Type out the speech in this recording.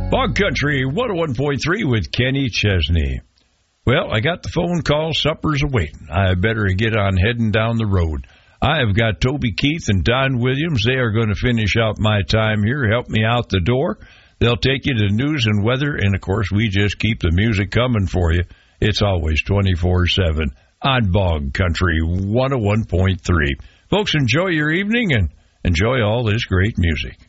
Bog Country 101.3 with Kenny Chesney. Well, I got the phone call. Supper's awaiting. I better get on heading down the road. I have got Toby Keith and Don Williams. They are going to finish out my time here, help me out the door. They'll take you to news and weather, and, of course, we just keep the music coming for you. It's always 24/7 on Bog Country 101.3. Folks, enjoy your evening and enjoy all this great music.